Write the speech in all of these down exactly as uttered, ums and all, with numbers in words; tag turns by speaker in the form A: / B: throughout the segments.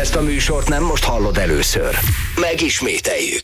A: Ezt a műsort nem most hallod először. Megismételjük.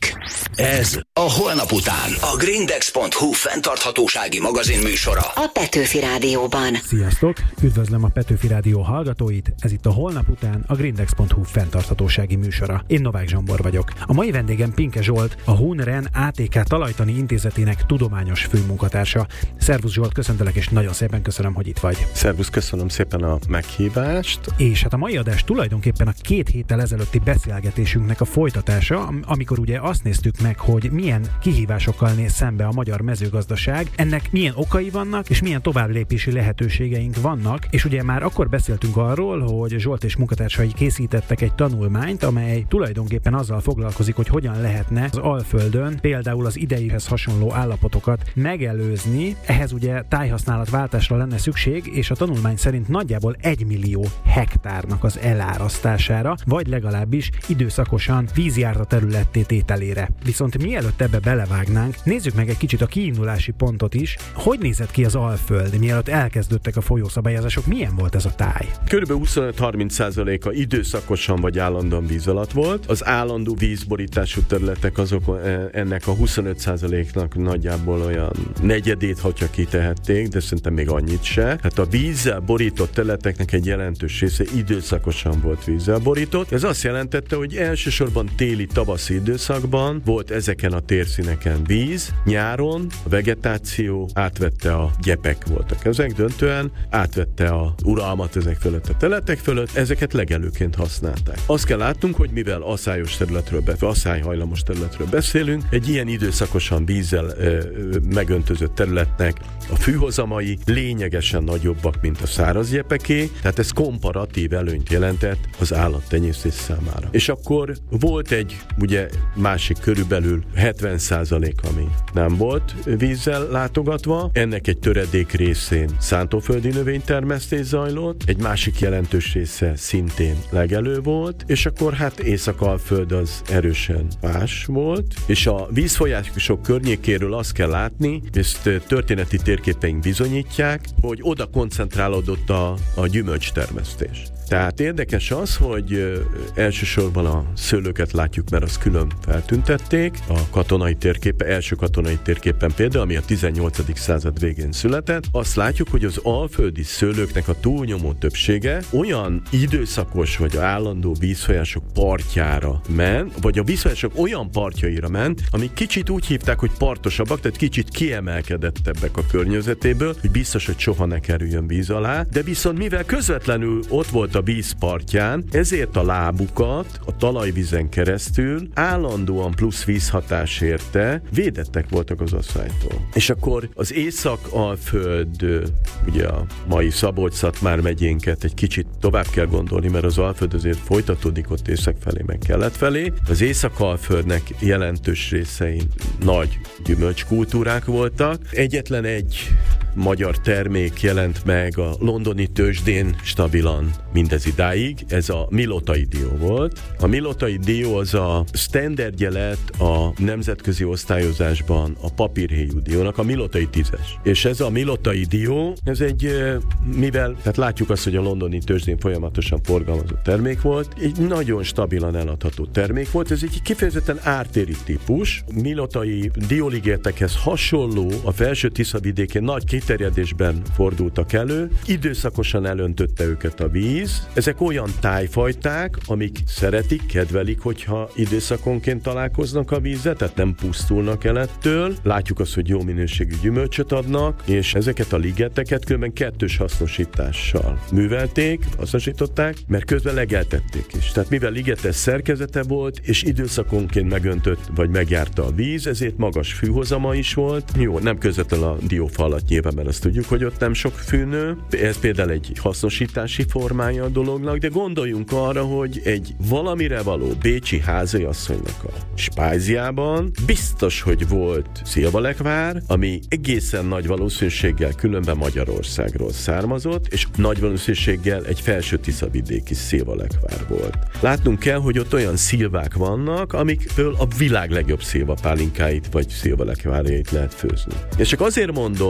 A: Ez a Holnap után a grindex pont hu fenntarthatósági magazin műsora.
B: A Petőfi Rádióban.
C: Sziasztok! Üdvözlöm a Petőfi Rádió hallgatóit. Ez itt a Holnap után a grindex pont hu fenntarthatósági műsora. Én Novák Zsombor vagyok. A mai vendégem Pinke Zsolt, a Hunren á té ká Talajtani Intézetének tudományos főmunkatársa. Szervusz Zsolt, köszöntelek, és nagyon szépen köszönöm, hogy itt vagy.
D: Szervusz, köszönöm szépen a meghívást.
C: És hát a mai adás tulajdonképpen a két héttel ezelőtti beszélgetésünknek a folytatása, amikor ugye azt néztük meg, hogy milyen kihívásokkal néz szembe a magyar mezőgazdaság, ennek milyen okai vannak, és milyen továbblépési lehetőségeink vannak, és ugye már akkor beszéltünk arról, hogy Zsolt és munkatársai készítettek egy tanulmányt, amely tulajdonképpen azzal foglalkozik, hogy hogyan lehetne az Alföldön például az ideihez hasonló állapotokat megelőzni. Ehhez ugye tájhasználatváltásra lenne szükség, és a tanulmány szerint nagyjából egy millió hektárnak az elárasztására, vagy legalábbis időszakosan vízjárta területté tételére. Viszont mielőtt ebbe belevágnánk, nézzük meg egy kicsit a kiindulási pontot is. Hogy nézett ki az Alföld, mielőtt elkezdődtek a folyószabályozások? Milyen volt ez a táj?
D: Körülbelül huszonöt-harminc százaléka időszakosan vagy állandóan víz alatt volt. Az állandó vízborítású területek azok ennek a huszonöt százaléknak nagyjából olyan negyedét, hogyha kitehették, de szerintem még annyit se. Hát a vízzel borított területeknek egy jelentős része időszakosan volt vízzel borított. Ez azt jelentette, hogy elsősorban téli, tavaszi időszakban volt ezeken a térszíneken víz, nyáron a vegetáció átvette a gyepek voltak ezek döntően, átvette a uralmat ezek fölött a területek fölött, ezeket legelőként használták. Azt kell látnunk, hogy mivel aszályos területről, aszályhajlamos területről beszélünk, egy ilyen időszakosan vízzel ö, megöntözött területnek a fűhozamai lényegesen nagyobbak, mint a száraz gyepeké, tehát ez komparatív előnyt jelentett az állattenyésztés számára. És akkor volt egy, ugye másik körülbelül hetven százalék, ami nem volt vízzel látogatva, ennek egy töredék részén szántóföldi növénytermesztés zajlott, egy másik jelentős része szintén legelő volt, és akkor hát Észak-Alföld az erősen más volt, és a vízfolyások környékéről azt kell látni, ezt történeti térképeink bizonyítják, hogy oda koncentrálódott a, a gyümölcstermesztés. Tehát érdekes az, hogy ö, elsősorban a szőlőket látjuk, mert azt külön feltüntették. A katonai térképe, első katonai térképen például, ami a tizennyolcadik század végén született, azt látjuk, hogy az alföldi szőlőknek a túlnyomó többsége olyan időszakos vagy állandó vízfolyások partjára ment, vagy a vízfolyások olyan partjaira ment, amik kicsit úgy hívták, hogy partosabbak, tehát kicsit kiemelkedettebbek a környezetéből, hogy biztos, hogy soha ne kerüljön víz alá, de viszont mivel közvetlenül ott volt a vízpartján, ezért a lábukat a talajvízen keresztül állandóan plusz vízhatás érte, védettek voltak az aszálytól. És akkor az Észak-Alföld, ugye a mai Szabolcs-Szatmár megyénket egy kicsit tovább kell gondolni, mert az Alföld azért folytatódik ott észak felé, meg kelet felé. Az Észak-Alföldnek jelentős részein nagy gyümölcskultúrák voltak. Egyetlen egy magyar termék jelent meg a londoni tőzsdén stabilan mindez idáig, ez a milotai dió volt. A milotai dió az a standardje lett a nemzetközi osztályozásban a papírhéjú diónak, a milotai tízes. És ez a milotai dió, ez egy, mivel, tehát látjuk azt, hogy a londoni tőzsdén folyamatosan forgalmazott termék volt, egy nagyon stabilan eladható termék volt, ez egy kifejezetten ártéri típus, milotai dióligértekhez hasonló, a felső Tiszavidékén nagy kiterjedésben fordultak elő, időszakosan elöntötte őket a víz. Ezek olyan tájfajták, amik szeretik, kedvelik, hogyha időszakonként találkoznak a vízzel, tehát nem pusztulnak el ettől. Látjuk azt, hogy jó minőségű gyümölcsöt adnak, és ezeket a ligeteket különben kettős hasznosítással művelték, hasznosították, mert közben legeltették is. Tehát mivel ligetes szerkezete volt, és időszakonként megöntött, vagy megjárta a víz, ezért magas fűhozama is volt. Jó, nem közvetlenül a diófa alatt nyilván, mert azt tudjuk, hogy ott nem sok fűnő. Ez például egy hasznosítási formája a dolognak, de gondoljunk arra, hogy egy valamire való bécsi háziasszonynak a spájziában biztos, hogy volt szilvalekvár, ami egészen nagy valószínűséggel különben Magyarországról származott, és nagy valószínűséggel egy felső tiszavidéki szilvalekvár volt. Látnunk kell, hogy ott olyan szilvák vannak, amikből a világ legjobb szilvapálinkáit vagy szilvalekvárjait lehet főzni. És csak azért mondom így,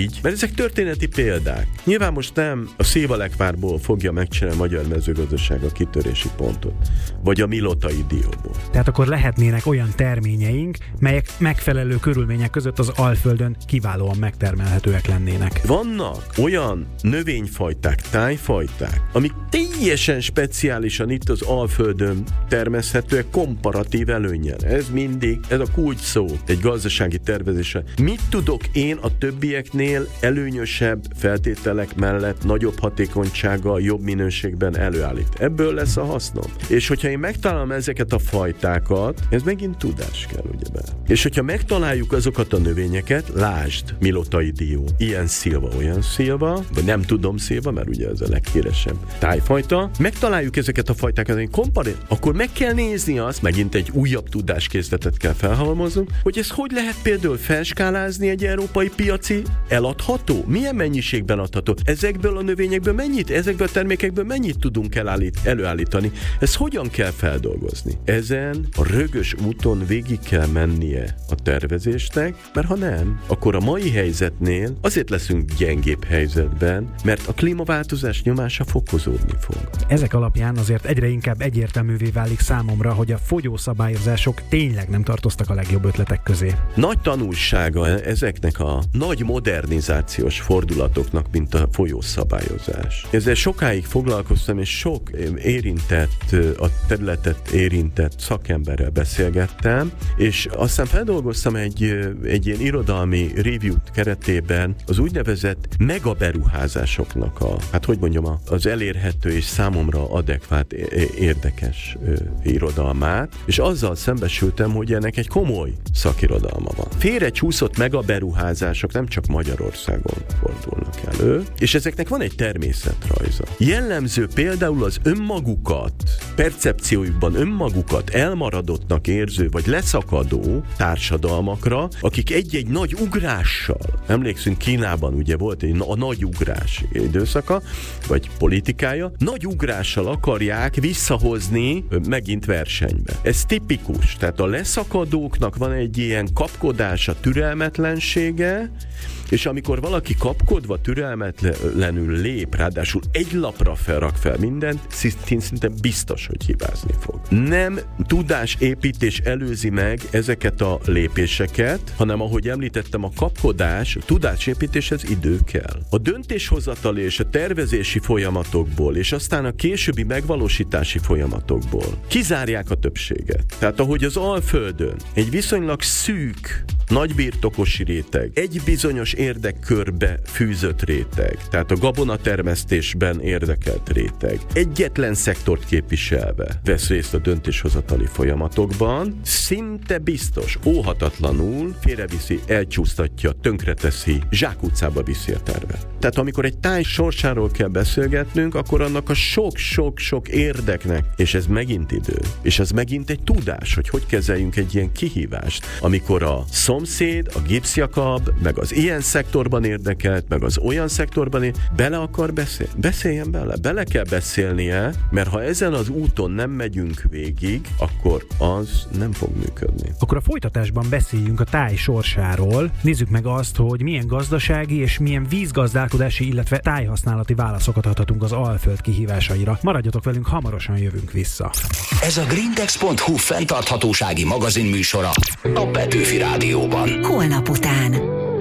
D: így, mert ezek történeti példák. Nyilván most nem a szévalekvárból fogja megcsinálni a magyar mezőgazdaság a kitörési pontot, vagy a milotai dióból.
C: Tehát akkor lehetnének olyan terményeink, melyek megfelelő körülmények között az Alföldön kiválóan megtermelhetőek lennének.
D: Vannak olyan növényfajták, tájfajták, amik teljesen speciálisan itt az Alföldön termeszthetőek komparatív előnnyel. Ez mindig, ez a kulcs szó egy gazdasági tervezésre. Mit tudok én a többieknél előnyösebb feltételek mellett nagyobb hatékonysággal, jobb minőségben előállít? Ebből lesz a hasznom. És hogyha én megtalálom ezeket a fajtákat, ez megint tudás kell, ugyebár. És hogyha megtaláljuk azokat a növényeket, lásd, milotai dió, ilyen szilva, olyan szilva, vagy nem tudom szilva, mert ugye ez a leghíresebb tájfajta, megtaláljuk ezeket a fajtákat, én kompari, akkor meg kell nézni azt, megint egy újabb tudáskészletet kell felhalmoznunk, hogy ez hogy lehet például felskálázni egy európai piaci eladható? Milyen mennyiségben adható? Ezekből a növényekből mennyit, ezekből a termékekből mennyit tudunk elállít, előállítani? Ezt hogyan kell feldolgozni? Ezen a rögös úton végig kell mennie a tervezésnek, mert ha nem, akkor a mai helyzetnél azért leszünk gyengébb helyzetben, mert a klímaváltozás nyomása fokozódni fog.
C: Ezek alapján azért egyre inkább egyértelművé válik számomra, hogy a fogyószabályozások tényleg nem tartoztak a legjobb ötletek közé.
D: Nagy tanulsága ezeknek a nagy modernizációs fordulatoknak, mint a folyószabályozás. Ezzel sokáig foglalkoztam, és sok érintett, a területet érintett szakemberrel beszélgettem, és aztán feldolgoztam egy, egy ilyen irodalmi review keretében az úgynevezett megaberuházásoknak a, hát hogy mondjam, az elérhető és számomra adekvát, érdekes irodalmát, és azzal szembesültem, hogy ennek egy komoly szakirodalma van. Félrecsúszott megaberuházások nem csak Magyarországon fordulnak elő, és ezeknek van egy természetrajza. Jellemző például az önmagukat, percepciójukban önmagukat elmaradottnak érző vagy leszakadó társadalmakra, akik egy-egy nagy ugrással, emlékszünk, Kínában ugye volt egy a nagy ugrás időszaka, vagy politikája, nagy ugrással akarják visszahozni megint versenybe. Ez tipikus, tehát a leszakadóknak van egy ilyen kapkodása, türelmetlensége, és amikor valaki kapkodva türelmetlenül lép, ráadásul egy lapra felrak fel mindent, szinte biztos, hogy hibázni fog. Nem tudásépítés előzi meg ezeket a lépéseket, hanem ahogy említettem, a kapkodás, a tudásépítéshez idő kell. A döntéshozatali és a tervezési folyamatokból, és aztán a későbbi megvalósítási folyamatokból kizárják a többséget. Tehát ahogy az Alföldön egy viszonylag szűk, nagybirtokosi réteg, egy bizonyos érdekkörbe fűzött réteg, tehát a gabonatermesztésben érdekelt réteg, egyetlen szektort képviselve vesz részt a döntéshozatali folyamatokban, szinte biztos, óhatatlanul félreviszi, elcsúsztatja, tönkreteszi, zsákutcába viszi a tervet. Tehát amikor egy táj sorsáról kell beszélgetnünk, akkor annak a sok-sok-sok érdeknek, és ez megint idő, és ez megint egy tudás, hogy hogy kezeljünk egy ilyen kihívást, amikor a szomszéd, a gipszjakab, meg az ilyen szektorban érdekelt, meg az olyan szektorban érdekelt, bele akar beszélni. Beszéljen bele. Bele kell beszélnie, mert ha ezen az úton nem megyünk végig, akkor az nem fog működni.
C: Akkor a folytatásban beszéljünk a táj sorsáról. Nézzük meg azt, hogy milyen gazdasági és milyen vízgazdálkodási, illetve tájhasználati válaszokat adhatunk az Alföld kihívásaira. Maradjatok velünk, hamarosan jövünk vissza.
A: Ez a Grindex pont hu fenntarthatósági magazinműsora a Petőfi Rádióban.
B: Holnap után.